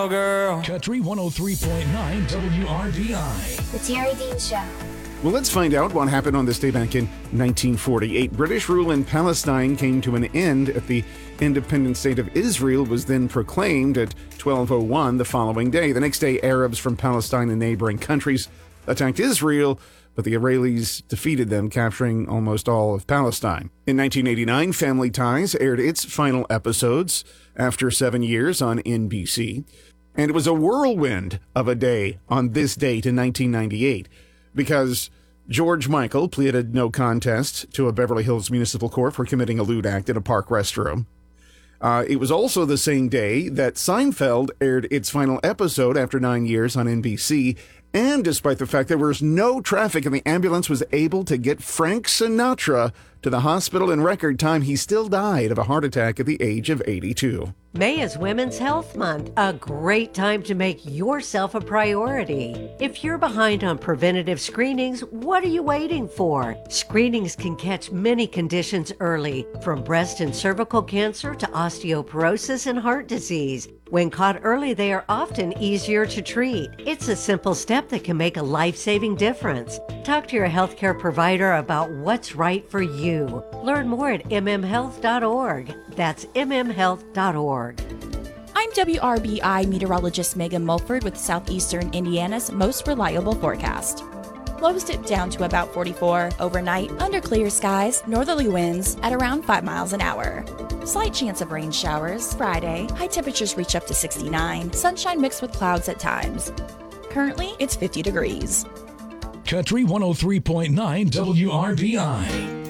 Girl. Country 103.9 WRBI. The Terry Dean Show. Well, let's find out what happened on this day back in 1948. British rule in Palestine came to an end at the independent state of Israel was then proclaimed at 12:01 the following day. The next day, Arabs from Palestine and neighboring countries attacked Israel, but the Israelis defeated them, capturing almost all of Palestine. In 1989, Family Ties aired its final episodes after 7 years on NBC. And it was a whirlwind of a day on this date in 1998 because George Michael pleaded no contest to a Beverly Hills Municipal Court for committing a lewd act in a park restroom. It was also the same day that Seinfeld aired its final episode after 9 years on NBC. And despite the fact there was no traffic and the ambulance was able to get Frank Sinatra to the hospital in record time, he still died of a heart attack at the age of 82. May is Women's Health Month, a great time to make yourself a priority. If you're behind on preventative screenings, what are you waiting for? Screenings can catch many conditions early, from breast and cervical cancer to osteoporosis and heart disease. When caught early, they are often easier to treat. It's a simple step that can make a life-saving difference. Talk to your healthcare provider about what's right for you. Learn more at mmhealth.org. That's mmhealth.org. I'm WRBI meteorologist Megan Mulford with Southeastern Indiana's most reliable forecast. Lows dip down to about 44 overnight under clear skies, northerly winds at around 5 miles an hour. Slight chance of rain showers Friday. High temperatures reach up to 69, sunshine mixed with clouds at times. Currently, it's 50 degrees. Country 103.9 WRBI.